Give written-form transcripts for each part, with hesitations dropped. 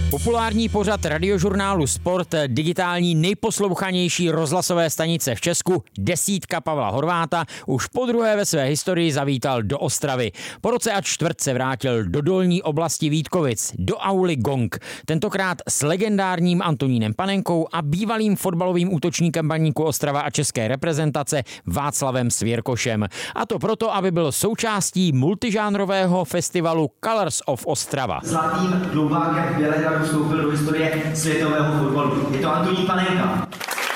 Populární pořad radiožurnálu Sport, digitální nejposlouchanější rozhlasové stanice v Česku, desítka Pavla Horváta, už podruhé ve své historii zavítal do Ostravy. Po roce a čtvrt se vrátil do dolní oblasti Vítkovic, do auly Gong. Tentokrát s legendárním Antonínem Panenkou a bývalým fotbalovým útočníkem Baníku Ostrava a české reprezentace Václavem Svěrkošem. A to proto, aby byl součástí multižánrového festivalu Colors of Ostrava. Zlatým dlouvákem v Bělehradu vstoupil do historie světového fotbalu. Je to Antonín Panenka.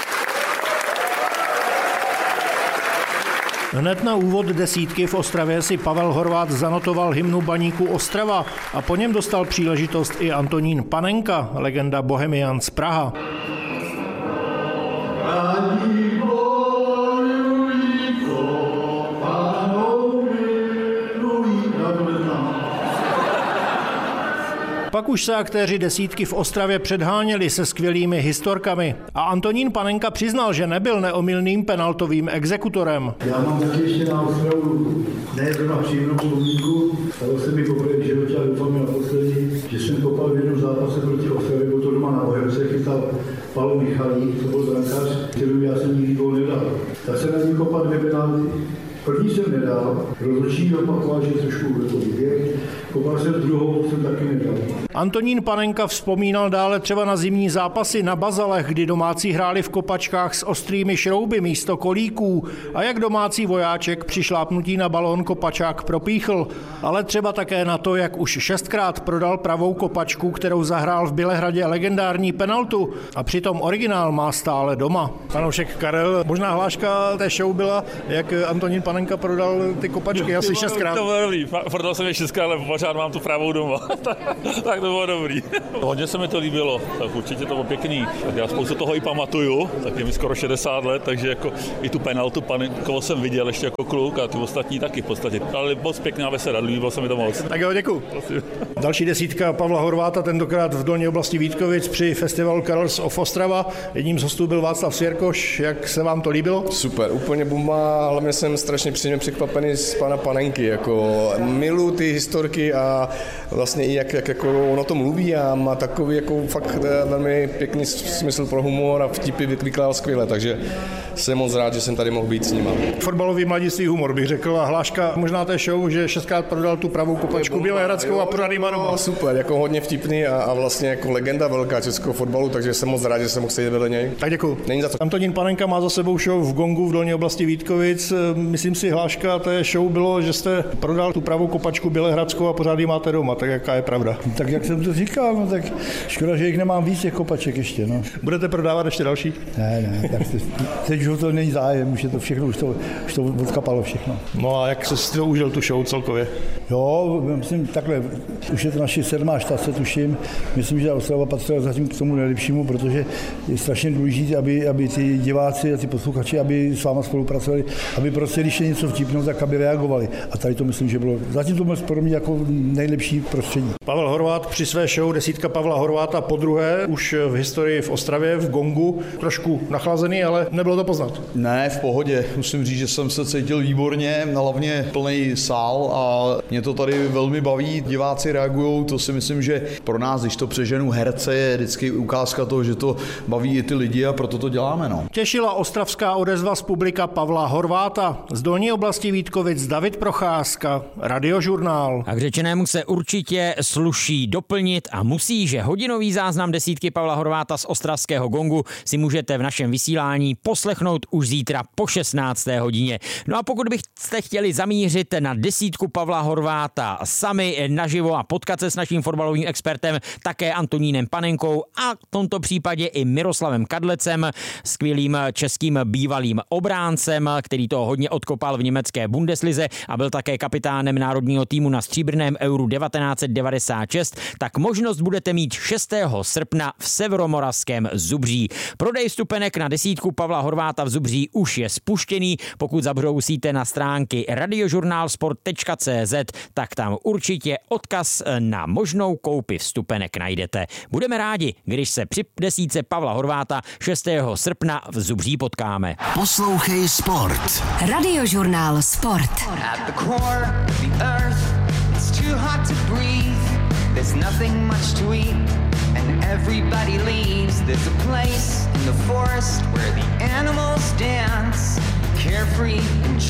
Hned na úvod desítky v Ostravě si Pavel Horvát zanotoval hymnu Baníku Ostrava a po něm dostal příležitost i Antonín Panenka, legenda Bohemians Praha. Pak už se aktéři desítky v Ostravě předháněli se skvělými historkami a Antonín Panenka přiznal, že nebyl neomylným penaltovým exekutorem. Já mám taky ještě na Ostravu ne zrovna příjemnou vzpomínku. Stalo se mi poprvé v životě a doufám na poslední, že jsem kopal v jednom zápase proti Ostravě, byl to doma na Bohemce, chytal Pavel Michalík, to byl brankář, kterou já jsem nikdy gól nedal. Tak jsem na ní kopal 2 penalty. První jsem nedal, rozhodčí opakoval, že trošku bude to výběh, kopal jsem druhou, jsem taky nedal. Antonín Panenka vzpomínal dále třeba na zimní zápasy na Bazalech, kdy domácí hráli v kopačkách s ostrými šrouby místo kolíků a jak domácí vojáček při šlápnutí na balón kopačák propíchl. Ale třeba také na to, jak už 6krát prodal pravou kopačku, kterou zahrál v Bělehradě legendární penaltu a přitom originál má stále doma. Panoušek Karel, možná hláška té show byla, jak Antonín Panenka prodal ty kopačky asi 6krát. To bylo dobrý, prodal jsem je 6krát, ale pořád mám tu pravou doma. Tak to bylo dobrý. Hodně se mi to líbilo, tak určitě to bylo pěkný. Tak já spoustu toho i pamatuju, tak je mi skoro 60 let, takže jako i tu penaltu Panenkovo jsem viděl ještě jako kluk a ty ostatní taky v podstatě. Ale moc pěkná vesela, líbilo se mi to moc. Tak jo, děkuji. Další desítka Pavla Horváta, tentokrát v dolní oblasti Vítkovic při festivalu Colors of Ostrava. Jedním z hostů byl Václav Svěrkoš. Jak se vám to líbilo? Super, úplně bomba, hlavně jsem strašně příjemně překvapený z pana Panenky, jako miluji ty historky a vlastně i jak jako on o tom mluví a má takový jako fakt velmi pěkný smysl pro humor a vtipy vykládal skvěle, takže jsem moc rád, že jsem tady mohl být s nima. Fotbalový mladiství humor bych řekl a hláška možná té show, že 6krát prodal tu pravou kopačku bělehradskou a pořád má doma. Super, jako hodně vtipný a vlastně jako legenda velká českého fotbalu, takže jsem moc rád, že jsem mohl sedět vedle něj. Tak děkuji. Není za to. Antonín Panenka má za sebou show v Gongu v dolní oblasti Vítkovic. Myslím si, hláška té show bylo, že jste prodal tu pravou kopačku bělehradskou a pořád ji máte doma, tak jaká je pravda? Tak jak jsem to říkal, no tak škoda, že jich nemám víc těch kopaček ještě, no. Budete prodávat ještě další? Ne, tak teď už to není zájem, už je to všechno, už to odkapalo všechno. No a jak jsi si to užil tu show celkově? Jo, myslím takhle, už je to naši 7. štace, tuším. Myslím, že Ostrava patřila zatím k tomu nejlepšímu, protože je strašně důležité, aby ty diváci a ty posluchači, aby s váma spolupracovali, aby prostě, když je něco vtipného, tak aby reagovali. A tady to myslím, že bylo, zatím to bylo pro mě jako nejlepší prostředí. Pavel Horvát při své show desítka Pavla Horváta podruhé už v historii v Ostravě, v Gongu, trošku nachlazený, ale nebylo to poznat. Ne, v pohodě. Musím říct, že jsem se cítil výborně, hlavně plný sál a mě to tady velmi baví. Diváci reagují, to si myslím, že pro nás, když to přeženu herce, je vždycky ukázka toho, že to baví i ty lidi a proto to děláme. No. Těšila ostravská odezva z publika Pavla Horváta. Z dolní oblasti Vítkovic David Procházka, Radiožurnál. A k řečenému se určitě sluší doplnit a musí, že hodinový záznam desítky Pavla Horváta z ostravského Gongu si můžete v našem vysílání poslechnout už zítra po 16. hodině. No a pokud byste chtěli zamířit na desítku Pavla Horváta sami naživo a potkat se s naším fotbalovým expertem, také Antonínem Panenkou a v tomto případě i Miroslavem Kadlecem, skvělým českým bývalým obráncem, který to hodně odkopal v německé Bundeslize a byl také kapitánem národního týmu na stříbrném Euru 1996, tak možnost budete mít 6. srpna v Severomoravském Zubří. Prodej vstupenek na desítku Pavla Horváta v Zubří už je spuštěný. Pokud zabrousíte na stránky radiožurnálsport.cz, tak tam určitě odkaz na možnou koupi vstupenek najdete. Budeme rádi, když se při desítce Pavla Horváta 6. srpna v Zubří potkáme. Poslouchej Sport. Radiožurnál Sport. At the core of the earth, it's too hot to breathe. There's nothing much to eat, and everybody leaves. There's a place in the forest where the animals dance, carefree and